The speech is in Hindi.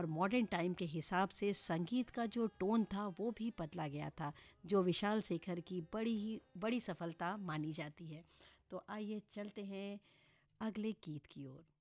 और मॉडर्न टाइम के हिसाब से संगीत का जो टोन था वो भी बदला गया था, जो विशाल शेखर की बड़ी सफलता मानी जाती है। तो आइए चलते हैं अगले गीत की ओर।